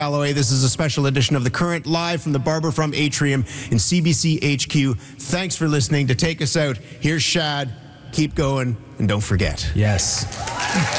Galloway. This is a special edition of The Current, live from the Barber From Atrium in CBC HQ. Thanks for listening. To take us out, here's Shad. Keep going, and don't forget. Yes.